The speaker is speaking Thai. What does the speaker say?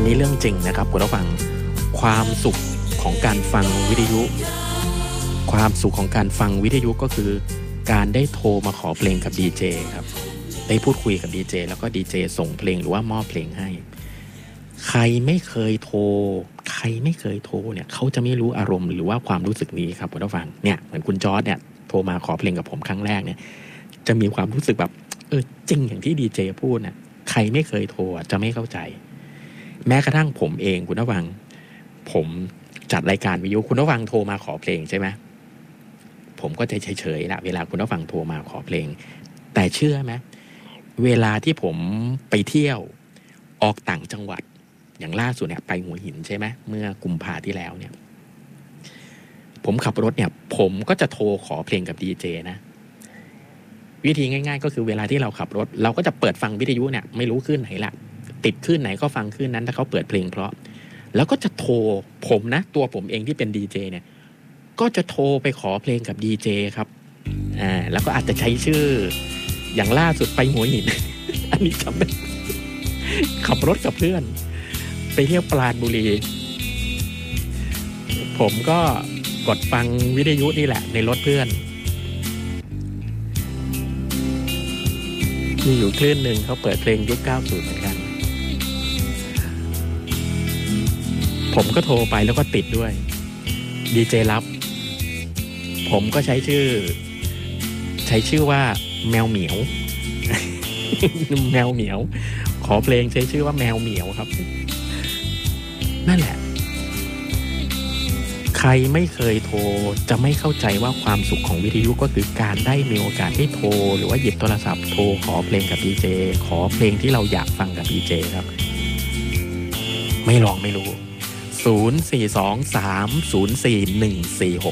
นี้เรื่องจริงนะครับคุณผู้ฟังความสุขของการฟังวิทยุความสุขของการฟังวิทยุก็คือการได้โทรมาขอเพลงกับดีเจครับได้พูดคุยกับดีเจแล้วก็ดีเจส่งเพลงหรือว่ามอบเพลงให้ใครไม่เคยโทรเนี่ยเขาจะไม่รู้อารมณ์หรือว่าความรู้สึกนี้ครับคุณผู้ฟังเนี่ยเหมือนคุณจอร์จเนี่ยโทรมาขอเพลงกับผมครั้งแรกเนี่ยจะมีความรู้สึกแบบจริงอย่างที่ดีเจพูดนะใครไม่เคยโทรจะไม่เข้าใจแม้กระทั่งผมเองคุณผู้ฟังผมจัดรายการวิทยุคุณผู้ฟังโทรมาขอเพลงใช่ไหมผมก็จะเฉยๆละเวลาคุณผู้ฟังโทรมาขอเพลงแต่เชื่อไหมเวลาที่ผมไปเที่ยวออกต่างจังหวัดอย่างล่าสุดเนี่ยไปหัวหินใช่ไหมเมื่อกุมภาที่แล้วเนี่ยผมขับรถเนี่ยผมก็จะโทรขอเพลงกับดีเจนะวิธีง่ายๆก็คือเวลาที่เราขับรถเราก็จะเปิดฟังวิทยุเนี่ยไม่รู้คลื่นไหนละติดคลื่นไหนก็ฟังคลื่นนั้นถ้าเขาเปิดเพลงเพราะแล้วก็จะโทรผมนะตัวผมเองที่เป็นดีเจเนี่ยก็จะโทรไปขอเพลงกับดีเจครับแล้วก็อาจจะใช้ชื่ออย่างล่าสุดไปหัวหิน อันนี้จำได้ขับรถกับเพื่อนไปเที่ยวปราณบุรีผมก็กดฟังวิทยุนี่แหละในรถเพื่อนมีอยู่คลื่นหนึ่งเขาเปิดเพลงยุค90เหมือนกันผมก็โทรไปแล้วก็ติดด้วยดีเจรับผมก็ใช้ชื่อว่าแมวเหมียว แมวเหมียวขอเพลงใช้ชื่อว่าแมวเหมียวครับนั่นแหละใครไม่เคยโทรจะไม่เข้าใจว่าความสุขของวิทยุก็คือการได้มีโอกาสได้โทรหรือว่าหยิบโทรศัพท์โทรขอเพลงกับดีเจขอเพลงที่เราอยากฟังกับดีเจครับไม่ลองไม่รู้0423041466